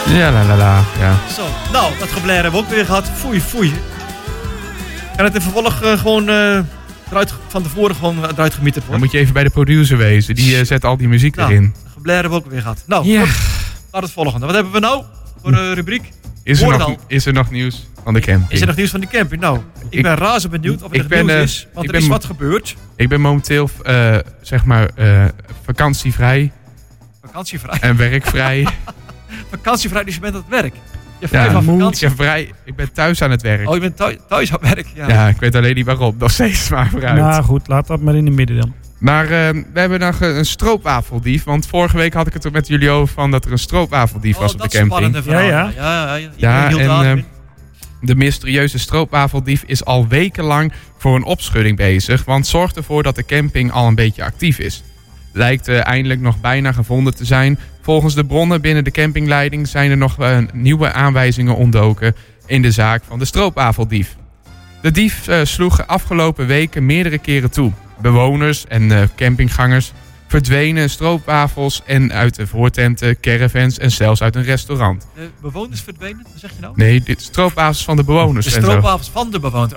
Ja, ja. Zo, nou, dat geblair hebben we ook weer gehad. Foei. Kan het in vervolg gewoon van tevoren gewoon eruit gemieterd Dan worden? moet je even bij de producer wezen. Die zet al die muziek erin. Geblair hebben we ook weer gehad. Nou, Ja. naar het volgende. Wat hebben we nou voor de rubriek? Is er nog nieuws van de camping? Is er nog nieuws van die camping? Nou, ik ben razend benieuwd of er nog nieuws is. Want er is wat gebeurd. Ik ben momenteel, vakantievrij. Vakantievrij. En werkvrij. Vakantievrij, dus je bent aan het werk. Je vrij van vakantie. Ik ben thuis aan het werk. Oh, je bent thuis aan het werk. Ja, ik weet alleen niet waarom. Nog steeds maar vooruit. Nou goed, laat dat maar in de midden dan. Maar we hebben nog een stroopwafeldief. Want vorige week had ik het er met jullie over van dat er een stroopwafeldief was op de camping. Spannende verhaal. Ja. De mysterieuze stroopwafeldief is al wekenlang voor een opschudding bezig. Want zorgt ervoor dat de camping al een beetje actief is. Lijkt eindelijk nog bijna gevonden te zijn. Volgens de bronnen binnen de campingleiding zijn er nog nieuwe aanwijzingen ontdoken in de zaak van de stroopwafeldief. De dief sloeg afgelopen weken meerdere keren toe. Bewoners en campinggangers verdwenen stroopwafels en uit de voortenten, caravans en zelfs uit een restaurant. De bewoners verdwenen, wat zeg je nou? Nee, dit stroopwafels van de bewoners. De stroopwafels van de bewoners.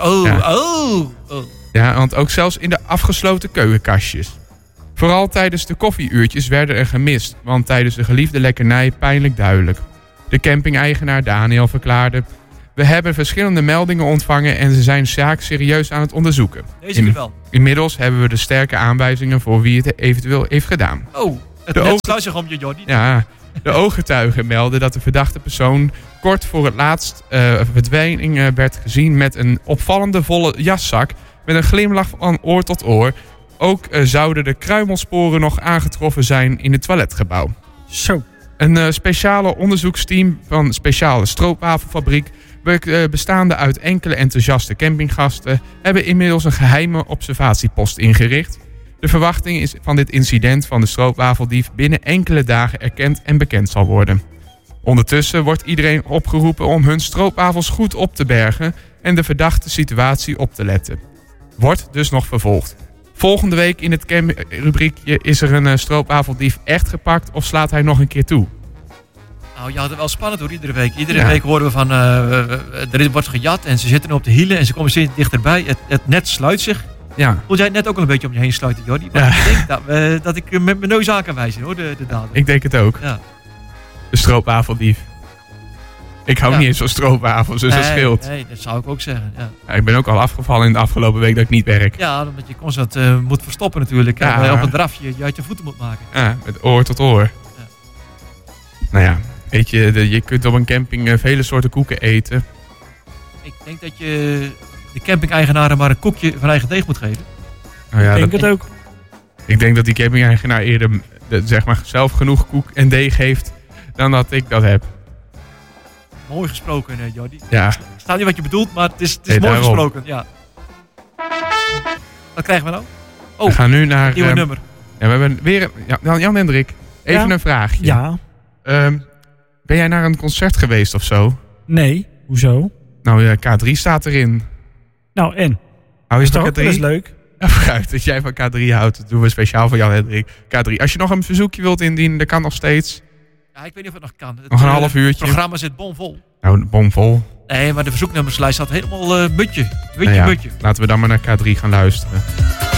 Ja, want ook zelfs in de afgesloten keukenkastjes. Vooral tijdens de koffieuurtjes werden er gemist, want tijdens de geliefde lekkernij pijnlijk duidelijk. De camping-eigenaar Daniel verklaarde: we hebben verschillende meldingen ontvangen en ze zijn de zaak serieus aan het onderzoeken. Deze keer wel. Inmiddels hebben we de sterke aanwijzingen voor wie het eventueel heeft gedaan. Oh, het net sluit zich om je, Jordi. Ja, de ooggetuigen melden dat de verdachte persoon kort voor het laatst verdwijning werd gezien met een opvallende volle jaszak met een glimlach van oor tot oor. Ook zouden de kruimelsporen nog aangetroffen zijn in het toiletgebouw. Zo. Een speciale onderzoeksteam van Speciale Stroopwafelfabriek, bestaande uit enkele enthousiaste campinggasten, hebben inmiddels een geheime observatiepost ingericht. De verwachting is van dit incident van de stroopwafeldief binnen enkele dagen erkend en bekend zal worden. Ondertussen wordt iedereen opgeroepen om hun stroopwafels goed op te bergen en de verdachte situatie op te letten. Wordt dus nog vervolgd. Volgende week in het rubriekje is er een stroopwafeldief echt gepakt of slaat hij nog een keer toe? Nou, je had het wel spannend hoor, iedere week. Iedere week horen we van, er wordt gejat en ze zitten nu op de hielen en ze komen steeds dichterbij. Het net sluit zich. Ja. Moet jij het net ook al een beetje om je heen sluiten, Jordi? Want ik denk dat ik met mijn neus aan kan wijzen hoor, de dader. Ik denk het ook. Ja. De stroopwafeldief. Ik hou niet eens van stroopwafels, dus dat scheelt. Nee, dat zou ik ook zeggen. Ja. Ja, ik ben ook al afgevallen in de afgelopen week dat ik niet werk. Ja, omdat je constant moet verstoppen natuurlijk. Ja. En op een drafje je uit je voeten moet maken. Ja, met oor tot oor. Ja. Nou ja, weet je, je kunt op een camping vele soorten koeken eten. Ik denk dat je de camping-eigenaren maar een koekje van eigen deeg moet geven. Nou ja, Ik denk het ook. Ik denk dat die camping-eigenaar eerder zelf genoeg koek en deeg heeft dan dat ik dat heb. Mooi gesproken, Jordi. Ja. Ik sta niet wat je bedoelt, maar het is Nee, mooi daarom. gesproken. Ja. Wat krijgen we nou? We gaan nu naar... nieuwe nummer. Ja, we hebben weer... Jan Hendrik, even een vraagje. Ja. Ben jij naar een concert geweest of zo? Nee. Hoezo? Nou, K3 staat erin. Nou, en? Hou je van Dat K3? is leuk. Ja, vooruit. Dat jij van K3 houdt, dat doen we speciaal voor Jan Hendrik. K3. Als je nog een verzoekje wilt indienen, dat kan nog steeds. Ja, ik weet niet of het nog kan. Nog een half uurtje. Het programma zit bomvol. Nou, bomvol. Nee, maar de verzoeknummerslijst staat helemaal mutje. Nou ja, laten we dan maar naar K3 gaan luisteren.